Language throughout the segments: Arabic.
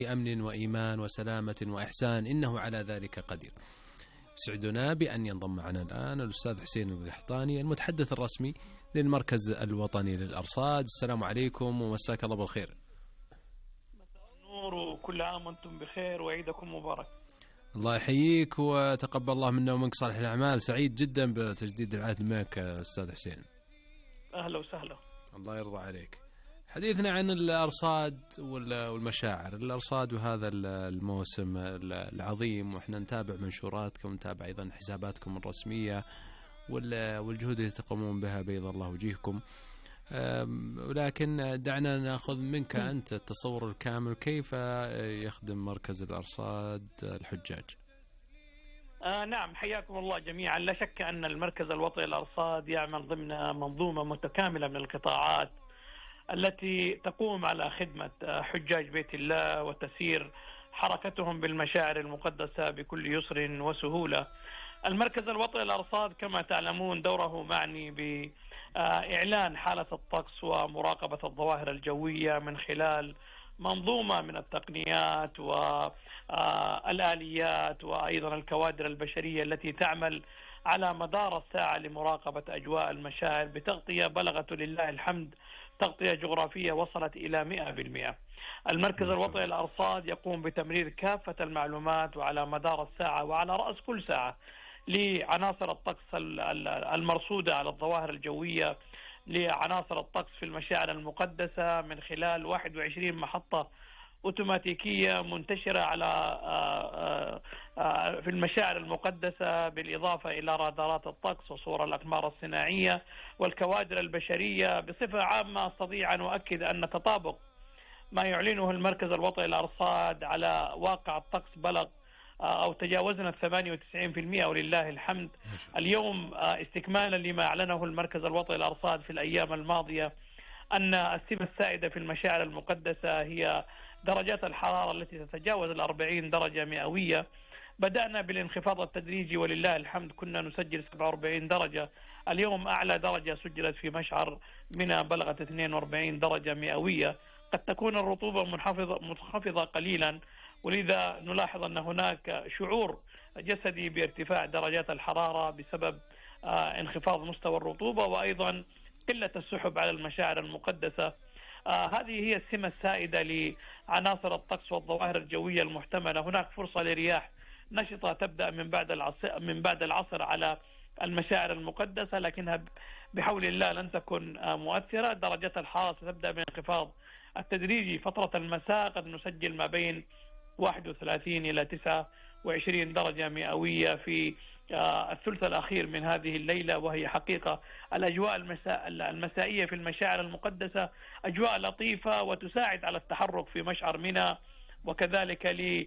أمن وإيمان وسلامة وإحسان، إنه على ذلك قدير. سعدنا بأن ينضم معنا الآن الأستاذ حسين القحطاني، المتحدث الرسمي للمركز الوطني للأرصاد. السلام عليكم ومساك الله بالخير. مساء النور وكل عام وأنتم بخير وعيدكم مبارك. الله يحييك وتقبل الله منا ومنك صالح الأعمال. سعيد جدا بتجديد العهد معك أستاذ حسين. أهلا وسهلا. الله يرضى عليك. حديثنا عن الأرصاد والمشاعر، الأرصاد وهذا الموسم العظيم، وإحنا نتابع منشوراتكم، نتابع أيضا حساباتكم الرسمية والجهود التي تقومون بها بيض الله وجيهكم. ولكن دعنا نأخذ منك أنت التصور الكامل، كيف يخدم مركز الأرصاد الحجاج؟ نعم، حياكم الله جميعا. لا شك أن المركز الوطني للأرصاد يعمل ضمن منظومة متكاملة من القطاعات التي تقوم على خدمة حجاج بيت الله وتسير حركتهم بالمشاعر المقدسة بكل يسر وسهولة. المركز الوطني للأرصاد كما تعلمون دوره معني بإعلان حالة الطقس ومراقبة الظواهر الجوية من خلال منظومة من التقنيات والآليات وأيضا الكوادر البشرية التي تعمل على مدار الساعة لمراقبة أجواء المشاعر بتغطية بلغت لله الحمد تغطية جغرافية وصلت إلى 100%. المركز الوطني للأرصاد يقوم بتمرير كافة المعلومات وعلى مدار الساعة وعلى رأس كل ساعة لعناصر الطقس المرصودة على الظواهر الجوية، لعناصر الطقس في المشاعر المقدسة من خلال 21 محطة أوتوماتيكية منتشرة على في المشاعر المقدسة، بالإضافة إلى رادارات الطقس وصور الأقمار الصناعية والكوادر البشرية. بصفة عامة أستطيع أن أؤكد أن تطابق ما يعلنه المركز الوطني للأرصاد على واقع الطقس بلغ أو تجاوزنا 98% ولله الحمد. اليوم استكمالا لما أعلنه المركز الوطني للأرصاد في الأيام الماضية أن السمة السائدة في المشاعر المقدسة هي درجات الحرارة التي تتجاوز 40 درجة مئوية. بدأنا بالانخفاض التدريجي ولله الحمد، كنا نسجل 47 درجة. اليوم أعلى درجة سجلت في مشعر منى بلغت 42 درجة مئوية. قد تكون الرطوبة منخفضة قليلا، ولذا نلاحظ أن هناك شعور جسدي بارتفاع درجات الحرارة بسبب انخفاض مستوى الرطوبة وأيضا قلة السحب على المشاعر المقدسة. هذه هي السمة السائدة لعناصر الطقس والظواهر الجوية المحتملة. هناك فرصة لرياح نشطة تبدأ من بعد العصر على المشاعر المقدسة، لكنها بحول الله لن تكن مؤثرة. درجات الحرارة ستبدأ بالانخفاض التدريجي. فترة المساء قد نسجل ما بين 31 إلى 29 درجة مئوية في الثلث الأخير من هذه الليلة، وهي حقيقة الأجواء المسائية في المشاعر المقدسة أجواء لطيفة وتساعد على التحرك في مشعر منى، وكذلك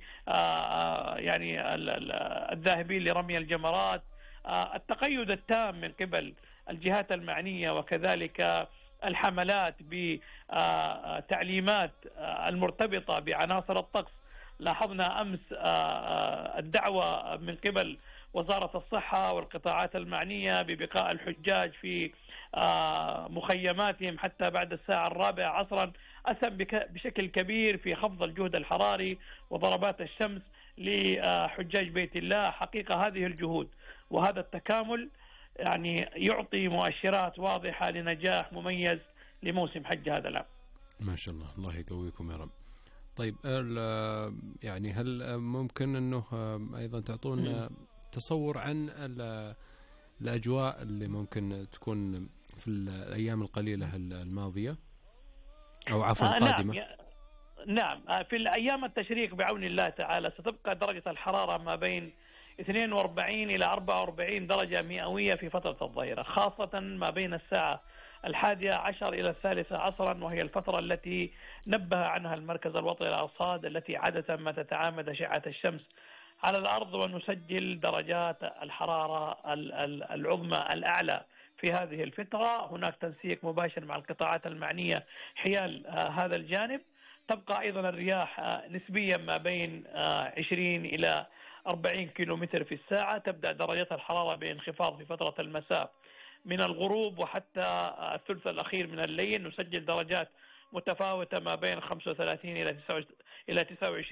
يعني الذاهبين لرمي الجمرات. التقيد التام من قبل الجهات المعنية وكذلك الحملات بتعليمات المرتبطة بعناصر الطقس. لاحظنا أمس الدعوة من قبل وزارة الصحة والقطاعات المعنية ببقاء الحجاج في مخيماتهم حتى بعد الساعة 4 عصرا، أسهم بشكل كبير في خفض الجهد الحراري وضربات الشمس لحجاج بيت الله. حقيقة هذه الجهود وهذا التكامل يعني يعطي مؤشرات واضحة لنجاح مميز لموسم حج هذا العام. ما شاء الله، الله يقويكم يا رب. طيب يعني هل ممكن أنه أيضا تعطونا تصور عن الأجواء اللي ممكن تكون في الأيام القليلة الماضية أو عفوا القادمة؟ نعم، في الأيام التشريق بعون الله تعالى ستبقى درجة الحرارة ما بين 42 إلى 44 درجة مئوية في فترة الظهيرة، خاصة ما بين الساعة 11 إلى 13 عصرا، وهي الفترة التي نبه عنها المركز الوطني للأرصاد التي عادة ما تتعامد أشعة الشمس على الأرض، ونسجل درجات الحرارة العظمى الأعلى في هذه الفترة. هناك تنسيق مباشر مع القطاعات المعنية حيال هذا الجانب. تبقى أيضا الرياح نسبيا ما بين 20 إلى 40 كيلومتر في الساعة. تبدأ درجات الحرارة بانخفاض في فترة المساء من الغروب وحتى الثلث الأخير من الليل. نسجل درجات متفاوتة ما بين 35 إلى 29